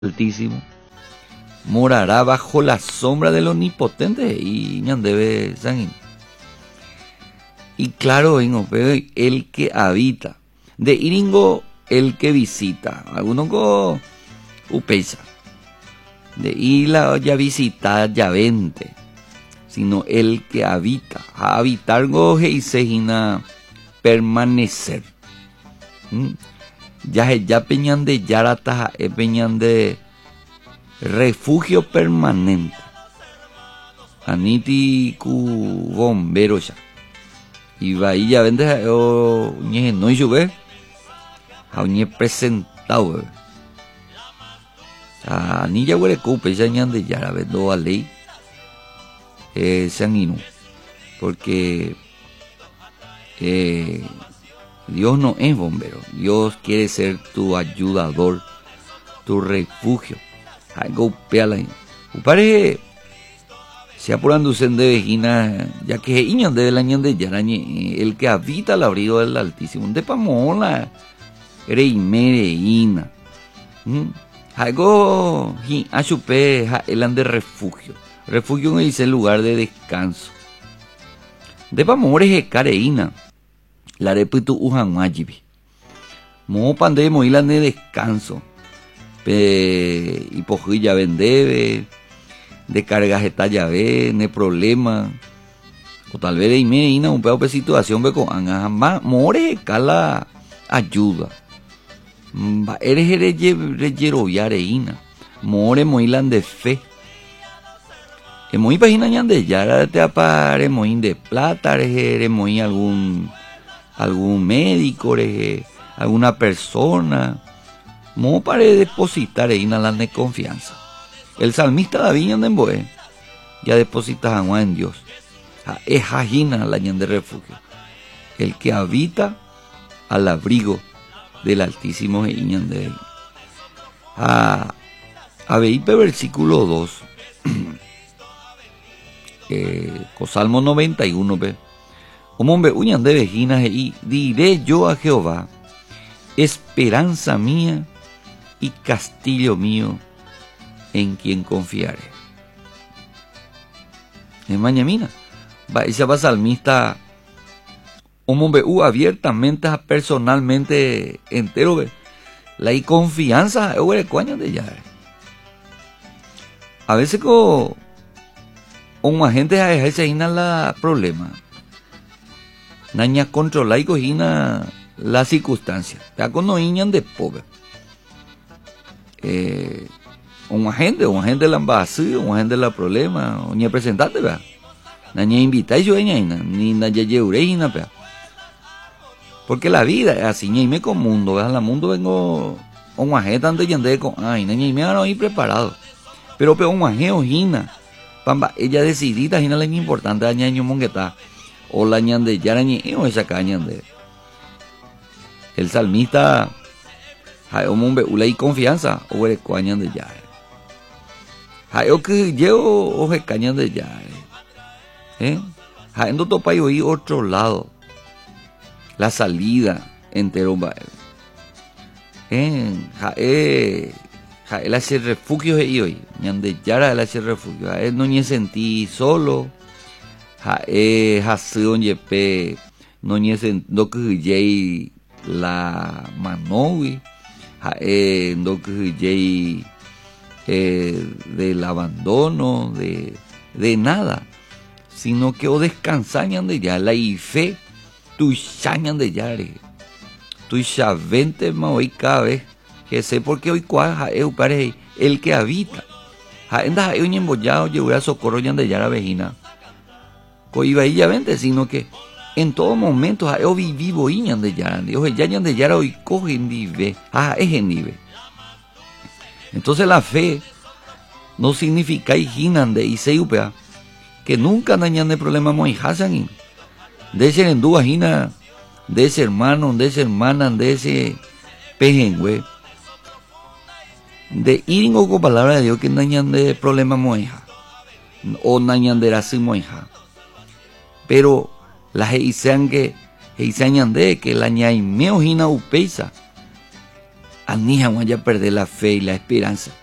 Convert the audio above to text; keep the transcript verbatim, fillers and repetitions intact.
Altísimo, morará bajo la sombra del Omnipotente y ñandebe sangin. Y claro, vengo, el que habita, de iringo el que visita, algunos go upesa, de isla ya visita ya vente, sino el que habita, a habitar go heisejina permanecer. ¿Mm? Ya ya peñan de yarata e peñan de refugio permanente. Aniti ku bombero ya. Y va ahí ya vende o ñe no yuve. A ñe presentado. A ni ya huele ku pe ya ñan de yara vendo a ley. Eh sanguino. Porque eh Dios no es bombero, Dios quiere ser tu ayudador, tu refugio. Algo peala. Upare se apurando de vejina, ya que iñan de la ñan de yarañe, el que habita al abrigo del Altísimo, de pamola, reimereína. Algo achupe elan de refugio. Refugio es el lugar de descanso. De pamores careína. La reputo ujan majibi. Mo pande moilan de descanso. Pe y pojilla vendebe. De cargas está ya ve, ne problema. O tal vez de imeina un pedo de situación ve con jamás more cala ayuda. Eres reyero yareina. More moilan de fe. E moi página ñan de yara te apare moin de plata, eres moi algún algún médico, eh, alguna persona, mo para depositar en la de confianza. El salmista David Ñandemboe ya deposita agua en Dios. Es ajina la ñan de refugio. El que habita al abrigo del Altísimo e Ñande. A Abeipe versículo dos. eh, Salmo noventa y uno ve. Hombre, uñan de vejinas y diré yo a Jehová, esperanza mía y castillo mío en quien confiaré. En mañamina, va esa va salmista, hombre, u abiertamente, personalmente entero, ve, la y confianza, oye, cuáñan de ya. A veces con un gente a ese la problema. Naña controla y cogina la circunstancia. Ya con no iñan de pobre. Eh, un agente, un agente de la embajada, un agente de la problema, un representante, ¿verdad? Naña invita y yo ni naña lleureina, ¿verdad? Porque la vida es así, ni me con mundo, ¿verdad? La mundo vengo un agente antes de andar con, ay, naña y me han ahí preparado. Pero pero un agente ojina, pamba, ella decidida, ojina la importante, daña ño mongueta. O la ñan de yarañe o esa cañan de el salmista hay un hombre ulay confianza o el cañan de yare hay o que llevo o el cañan de yare eh hay no topa y oí otro lado la salida entero va eh hay hay el hacer refugio y hoy ñan de yara el hacer refugio hay no ni sentí solo ha e hasun yepe no niesen do kujei la manowi ha e do kujei eh, del abandono de de nada sino que o descansañan de ya la fe tu chañan de yare tu chavente ma hoy cabe que sé porque hoy cuaja eu pare el que habita ha enda eu ñembollado llevar socorro ñan de yara vejina coiba ya vente, sino que en todo momento yo vivo iñan de yara, Dios ya ñan de yara hoy cogen nive, ah es en nive. Entonces la fe no significa hijinan de iseupea que nunca nañan de problema moihasan de ser en duda hina de ese hermano, de esa hermana, de ese pejengüe de ir con palabra de Dios que nañan de problema moija o nañan de razi moija. Pero la heisean que heisean de que la ñaimeo hina upeisa anija vaya a perder la fe y la esperanza